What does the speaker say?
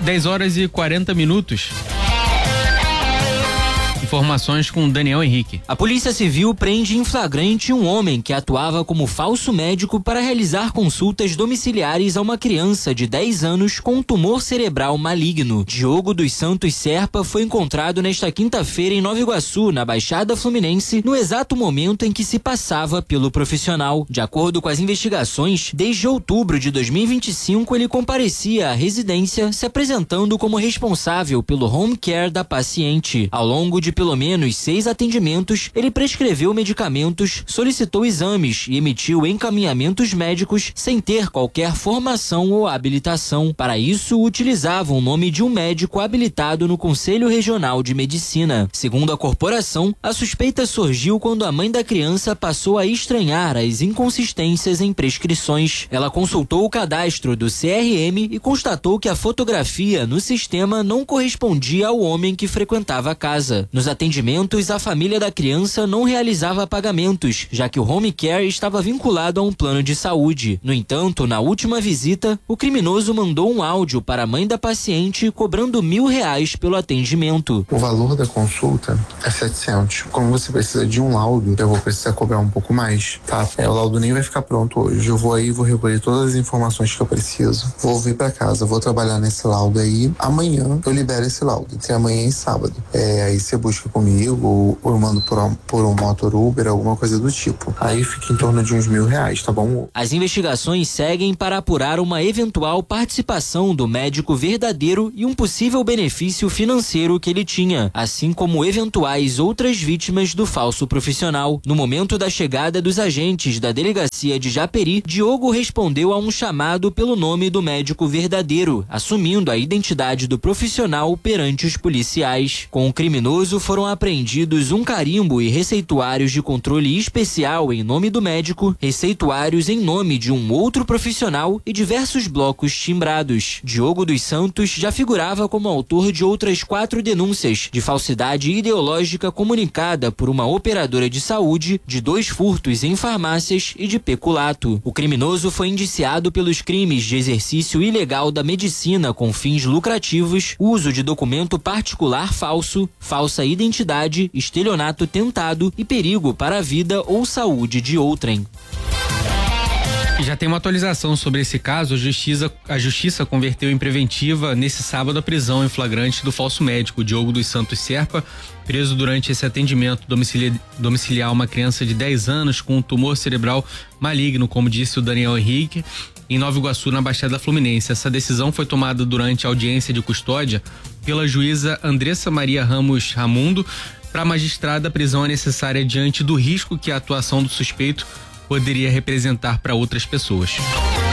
10h40. Informações com Daniel Henrique. A Polícia Civil prende em flagrante um homem que atuava como falso médico para realizar consultas domiciliares a uma criança de 10 anos com um tumor cerebral maligno. Diogo dos Santos Serpa foi encontrado nesta quinta-feira em Nova Iguaçu, na Baixada Fluminense, no exato momento em que se passava pelo profissional. De acordo com as investigações, desde outubro de 2025 ele comparecia à residência se apresentando como responsável pelo home care da paciente. Ao longo de pelo menos 6 atendimentos, ele prescreveu medicamentos, solicitou exames e emitiu encaminhamentos médicos sem ter qualquer formação ou habilitação. Para isso, utilizava o nome de um médico habilitado no Conselho Regional de Medicina. Segundo a corporação, a suspeita surgiu quando a mãe da criança passou a estranhar as inconsistências em prescrições. Ela consultou o cadastro do CRM e constatou que a fotografia no sistema não correspondia ao homem que frequentava a casa. Nos atendimentos, a família da criança não realizava pagamentos, já que o home care estava vinculado a um plano de saúde. No entanto, na última visita, o criminoso mandou um áudio para a mãe da paciente cobrando R$1.000 pelo atendimento. O valor da consulta é 700. Como você precisa de um laudo, eu vou precisar cobrar um pouco mais, tá? O laudo nem vai ficar pronto hoje. Eu vou aí, vou recolher todas as informações que eu preciso. Vou vir para casa, vou trabalhar nesse laudo aí. Amanhã eu libero esse laudo, entre amanhã e sábado. Aí você busca comigo, ou eu mando por um motor Uber, alguma coisa do tipo. Aí fica em torno de uns R$1.000, tá bom? As investigações seguem para apurar uma eventual participação do médico verdadeiro e um possível benefício financeiro que ele tinha, assim como eventuais outras vítimas do falso profissional. No momento da chegada dos agentes da delegacia de Japeri, Diogo respondeu a um chamado pelo nome do médico verdadeiro, assumindo a identidade do profissional perante os policiais. Com o criminoso foram apreendidos um carimbo e receituários de controle especial em nome do médico, receituários em nome de um outro profissional e diversos blocos timbrados. Diogo dos Santos já figurava como autor de outras 4 denúncias de falsidade ideológica comunicada por uma operadora de saúde, de 2 furtos em farmácias e de peculato. O criminoso foi indiciado pelos crimes de exercício ilegal da medicina com fins lucrativos, uso de documento particular falso, falsa identidade, estelionato tentado e perigo para a vida ou saúde de outrem. Já tem uma atualização sobre esse caso. A justiça converteu em preventiva nesse sábado a prisão em flagrante do falso médico Diogo dos Santos Serpa, preso durante esse atendimento domiciliar uma criança de 10 anos com um tumor cerebral maligno, como disse o Daniel Henrique, em Nova Iguaçu, na Baixada Fluminense. Essa decisão foi tomada durante a audiência de custódia pela juíza Andressa Maria Ramos Ramundo. Para a magistrada, a prisão é necessária diante do risco que a atuação do suspeito poderia representar para outras pessoas.